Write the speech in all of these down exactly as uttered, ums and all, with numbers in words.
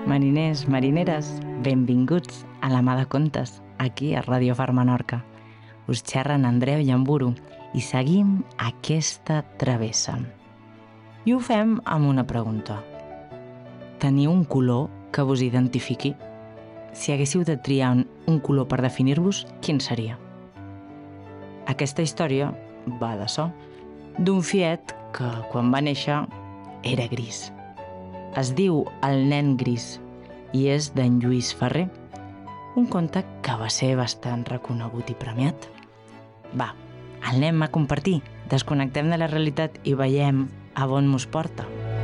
Mariners, marineres, benvinguts a la mà de contes, aquí a Ràdio Far Menorca. Us xerren Andreu i Llamburu i seguim aquesta travessa. I ho fem amb una pregunta. Teniu un color que vos identifiqui? Si haguéssiu de triar un color per definir-vos, quin seria? Aquesta història va d'açò, d'un fiet que, quan va néixer, era gris. Es diu El nen gris i és d'en Lluís Ferrer, un conte que va ser bastant reconegut i premiat. Va, el anem a compartir, desconnectem de la realitat i veiem a on mos porta.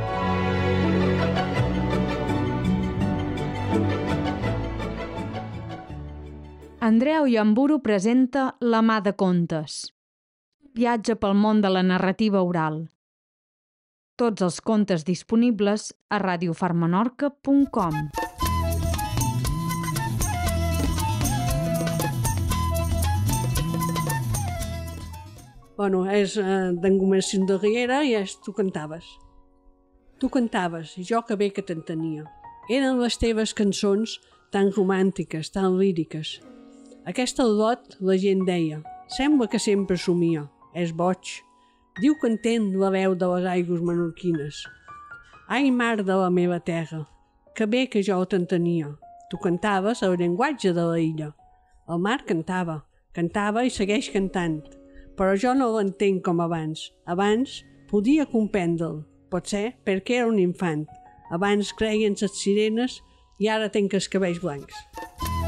Andreu Llamburu presenta La mà de contes. Viatge pel món de la narrativa oral. Tots els contes disponibles a ràdio far menorca punt com. Bueno, és eh, d'en Gomercion de Riera i és Tu cantaves. Tu cantaves, i jo que bé que t'entenia. Eren les teves cançons tan romàntiques, tan líriques. Aquesta dot la gent deia, sembla que sempre somia, és boig. Diu que entén la veu de les aigües menorquines. Ai, mar de la meva terra, que bé que jo t'entenia. Tu cantaves el llenguatge de la illa. El mar cantava, cantava i segueix cantant, però jo no l'entenc com abans. Abans podia comprendre'l, potser perquè era un infant. Abans creien les sirenes i ara tenc els cabells blancs.